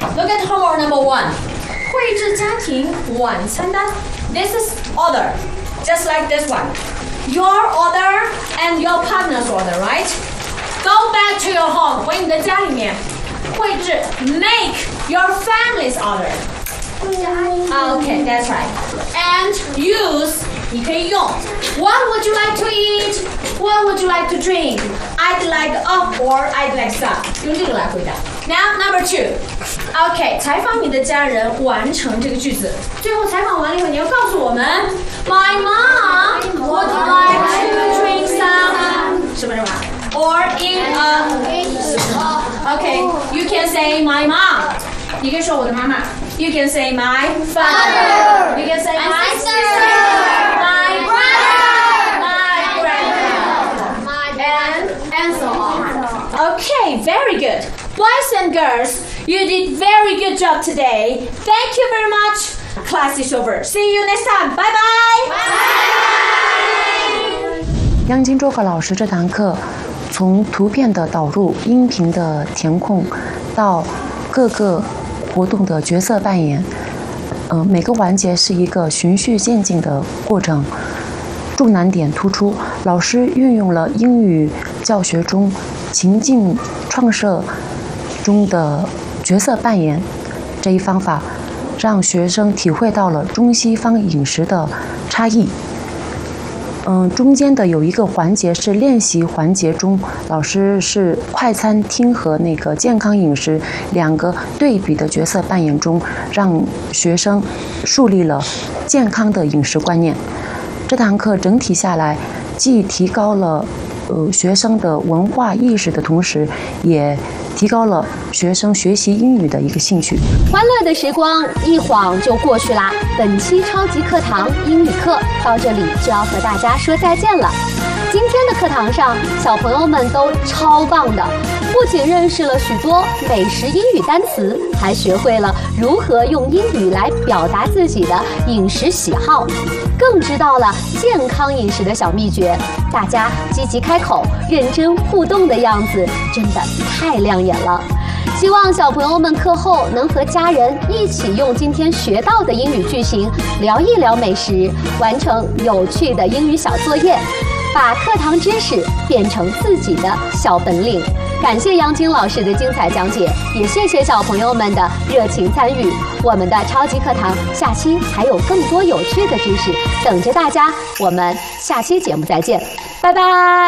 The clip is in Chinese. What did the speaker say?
Look at homework number 1. 绘制家庭晚餐单 This is order, just like this one. Your order and your partner's order, right? Go back to your home. 回你的家里面，绘制 make your family's order. Okay, that's right. And use 你可以用 What would you like to eat? What would you like to drink? I'd like a or I'd like some. 用这个来回答。Now number 2. Okay, 采访你的家人，完成这个句子。最后采访完了以后，你要告诉我们 My mom would like to drink some 什么什么 or in a Okay, you can say my mom. 你可以说我的妈妈。You can say my father. You can say my sister. My brother. My grandmother. And so on. Okay, very good. Boys and girls, you did very good job today. Thank you very much. Class is over. See you next time. Bye bye. 央金周可老师这堂课，从图片的导入、音频的填空，到各个活动的角色扮演，每个环节是一个循序渐进的过程，重难点突出。老师运用了英语教学中情境创设中的角色扮演这一方法，让学生体会到了中西方饮食的差异。中间的有一个环节是练习环节中，老师是快餐厅和那个健康饮食两个对比的角色扮演中，让学生树立了健康的饮食观念。这堂课整体下来，既提高了学生的文化意识的同时，也提高了学生学习英语的一个兴趣。 欢乐的时光一晃就过去啦，本期超级课堂英语课到这里就要和大家说再见了。今天的课堂上，小朋友们都超棒的，不仅认识了许多美食英语单词，还学会了如何用英语来表达自己的饮食喜好，更知道了健康饮食的小秘诀。大家积极开口、认真互动的样子，真的太亮眼了。希望小朋友们课后能和家人一起用今天学到的英语句型聊一聊美食，完成有趣的英语小作业，把课堂知识变成自己的小本领。感谢杨晶老师的精彩讲解，也谢谢小朋友们的热情参与。我们的超级课堂下期还有更多有趣的知识等着大家，我们下期节目再见，拜拜。